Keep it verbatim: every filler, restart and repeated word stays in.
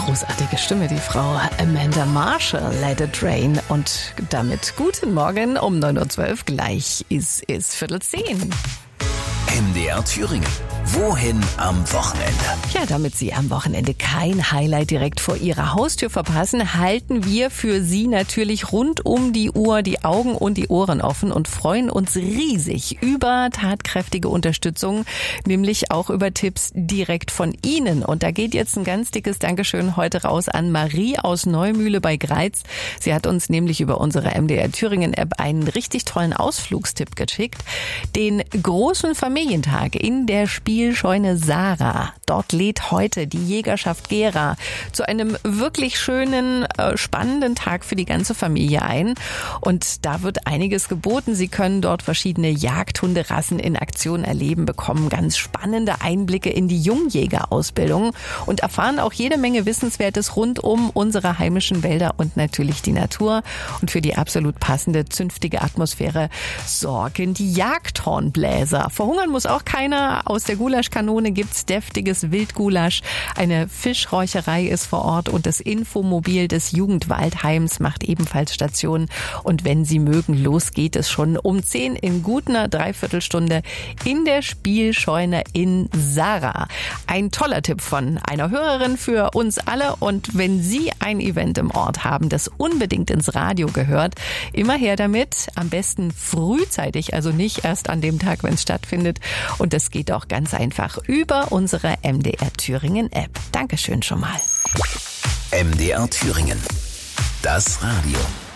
Großartige Stimme, die Frau Amanda Marshall, Let It Rain. Und damit guten Morgen um neun Uhr zwölf, gleich ist es Viertel zehn. M D R Thüringen. Wohin am Wochenende? Ja, damit Sie am Wochenende kein Highlight direkt vor Ihrer Haustür verpassen, halten wir für Sie natürlich rund um die Uhr die Augen und die Ohren offen und freuen uns riesig über tatkräftige Unterstützung, nämlich auch über Tipps direkt von Ihnen. Und da geht jetzt ein ganz dickes Dankeschön heute raus an Marie aus Neumühle bei Greiz. Sie hat uns nämlich über unsere M D R Thüringen App einen richtig tollen Ausflugstipp geschickt. Den großen Familientag in der Spielscheune Sarah. Dort lädt heute die Jägerschaft Gera zu einem wirklich schönen, äh, spannenden Tag für die ganze Familie ein. Und da wird einiges geboten. Sie können dort verschiedene Jagdhunderassen in Aktion erleben, bekommen ganz spannende Einblicke in die Jungjägerausbildung und erfahren auch jede Menge Wissenswertes rund um unsere heimischen Wälder und natürlich die Natur. Und für die absolut passende, zünftige Atmosphäre sorgen die Jagdhornbläser. Verhungern muss auch keiner. Aus der Gulaschkanone gibt's deftiges Wildgulasch. Eine Fischräucherei ist vor Ort und das Infomobil des Jugendwaldheims macht ebenfalls Station. Und wenn Sie mögen, los geht es schon um zehn in gut einer Dreiviertelstunde in der Spielscheune in Sarah. Ein toller Tipp von einer Hörerin für uns alle. Und wenn Sie ein Event im Ort haben, das unbedingt ins Radio gehört, immer her damit. Am besten frühzeitig, also nicht erst an dem Tag, wenn es stattfindet. Und das geht auch ganz einfach über unsere M D R Thüringen App. Dankeschön schon mal. M D R Thüringen. Das Radio.